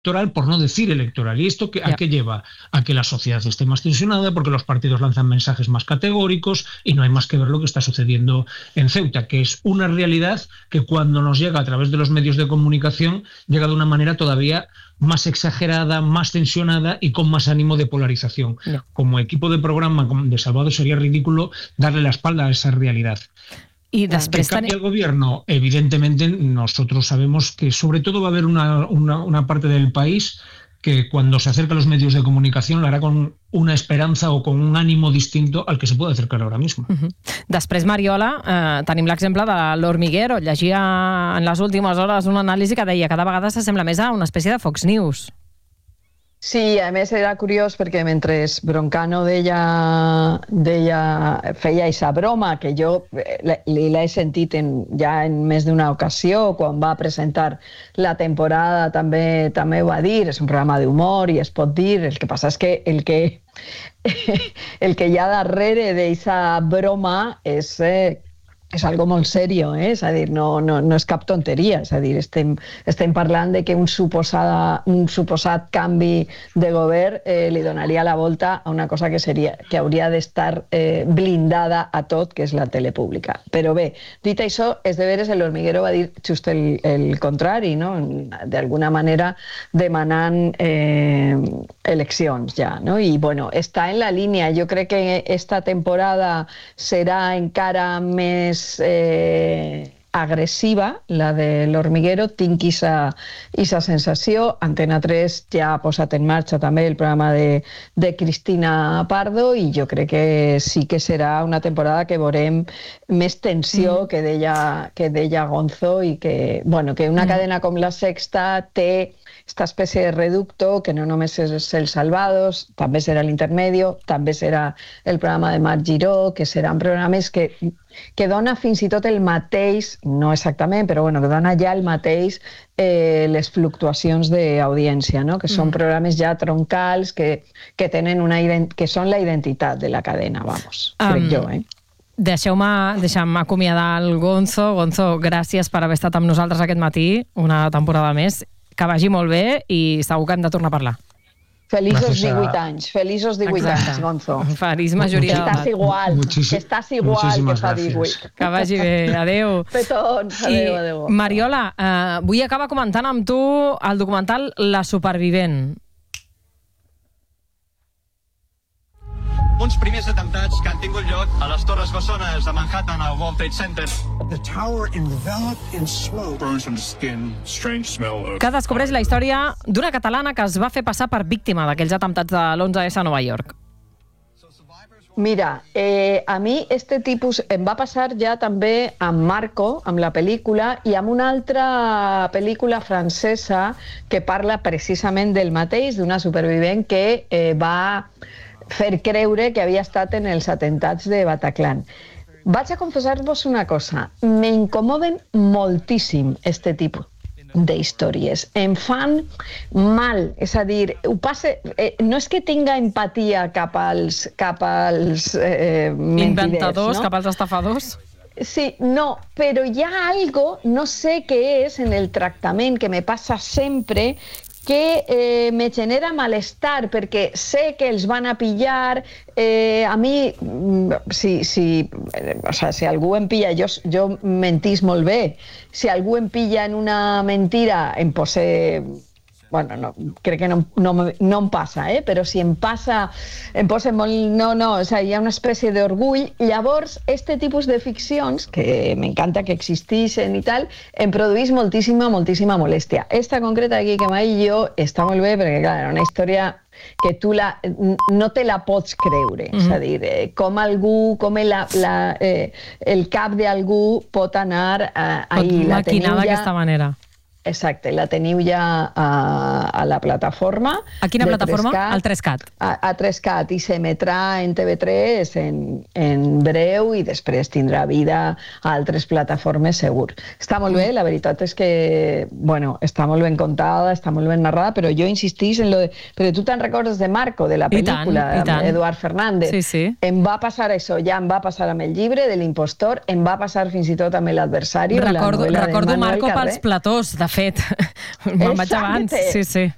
electoral, por no decir electoral. ¿Y esto a qué lleva? A que la sociedad esté más tensionada porque los partidos lanzan mensajes más categóricos y no hay más que ver lo que está sucediendo en Ceuta, que es una realidad que cuando nos llega a través de los medios de comunicación llega de una manera todavía más exagerada, más tensionada y con más ánimo de polarización. No. Como equipo de programa de Salvado sería ridículo darle la espalda a esa realidad. Y després que cambie el gobierno, evidentemente nosotros sabemos que sobre todo va a haber una parte del país que cuando se acerca a los medios de comunicación lo hará con una esperanza o con un ánimo distinto al que se puede acercar ahora mismo. Després, Mariola, tenim l'exemple de l'Hormiguero. Llegia en les últimes hores una anàlisi que deia que cada vegada s'assembla més a una espècie de Fox News. Sí, a més era curiós perquè mentre Broncano feia aquesta broma, que jo l'he sentit ja en més d'una ocasió, quan va presentar la temporada també ho va dir, és un programa d'humor i es pot dir, el que passa és que el que hi ha darrere d'aquesta broma és algo molt serio, és a dir, no és cap tonteria, és a dir, estem parlant de que un suposat canvi de govern li donaria la volta a una cosa que hauria d'estar blindada a tot, que és la tele pública. Però bé, dit això, és de veres l'Hormiguero va dir just el contrari, no? D'alguna manera demanant eleccions ja, no? I bueno, està en la línia. Jo crec que esta temporada serà encara més agressiva, la de l'Hormiguero, tinc aquesta sensació. Antena 3 ja ha posat en marxa també el programa de Cristina Pardo i jo crec que sí que serà una temporada que veurem més tensió que deia Gonzo i que una cadena com La Sexta té esta espècie de reducto que no només és el Salvados, també serà l'Intermedio, també serà el programa de Marc Giró, que seran programes que dona fins i tot el mateix, no exactament, però que dona ja el mateix les fluctuacions d'audiència, no? Que són programes ja troncals que tenen que són la identitat de la cadena, crec jo, Deixeu-me acomiadar el Gonzo. Gonzo, gràcies per haver estat amb nosaltres aquest matí, una temporada més. Que vagi molt bé i segur que hem de tornar a parlar. Feliços 18 anys, feliços 18 anys, Gonzo. Feliç majoria d'edat. Que estàs igual que fa 18. Que vagi bé, adeu. Petons, adeu. Mariola, vull acabar comentant amb tu el documental La Supervivent. Uns primers atemptats que han tingut lloc a les Torres Bessones de Manhattan, al World Trade Center. The tower enveloped in smoke. Burns from the skin, strange smell of... Que descobreix la història d'una catalana que es va fer passar per víctima d'aquells atemptats de l'11S a Nova York. Mira, a mi este tipus em va passar ja també amb Marco, amb la pel·lícula, i amb una altra pel·lícula francesa que parla precisament del mateix, d'una supervivent que va fer creure que havia estat en els atemptats de Bataclan. Vaig a confessar-vos una cosa, m'incomoden moltíssim este tipus d'històries. Em fan mal, és a dir, no és que tinga empatia cap als inventadors, no? Cap als estafadors? Sí, no, però hi ha algo, no sé què és, en el tractament que me passa sempre, que me genera malestar perquè sé que els van a pillar. A mi, si algú em pilla, jo mentís molt bé, si algú em pilla en una mentira em posa... Bueno, no, crec que no em passa, però si em passa, em posa molt... No, o sigui, hi ha una espècie d'orgull. Llavors, este tipus de ficcions, que m'encanta que existeixen i tal, em produeix moltíssima molèstia. Esta concreta aquí que m'ha dit jo està molt bé perquè, clar, era una història que tu no te la pots creure. És a dir, com el cap d'algú pot anar ahí. Pot maquinar d'aquesta manera. Exacte, la teniu ja a la plataforma. A quina plataforma? Al 3CAT. A 3CAT, i s'emetrà en TV3 en breu i després tindrà vida a altres plataformes segur. Està molt bé, la veritat és que està molt ben contada, està molt ben narrada, però jo insistís en lo de... Però tu te'n recordes de Marco, de la pel·lícula, Eduard Fernández? Sí. Em va passar això, ja em va passar amb el llibre de l'impostor, em va passar fins i tot amb l'adversari. Recordo Marco pels platós, de fet. Me'n vaig abans. Sí.